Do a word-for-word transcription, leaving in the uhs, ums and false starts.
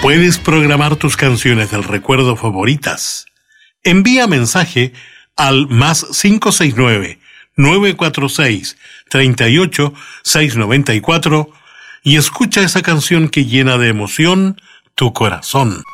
Puedes programar tus canciones del recuerdo favoritas. Envía mensaje al más cinco seis nueve, nueve cuatro seis, tres ocho, seis nueve cuatro y escucha esa canción que llena de emoción tu corazón.